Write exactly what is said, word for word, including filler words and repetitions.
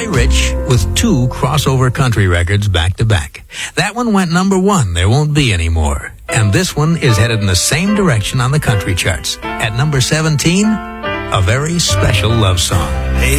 Rich with two crossover country records back to back. That one went number one, There Won't Be Any More. And this one is headed in the same direction on the country charts. At number seventeen, A Very Special Love Song. Hey,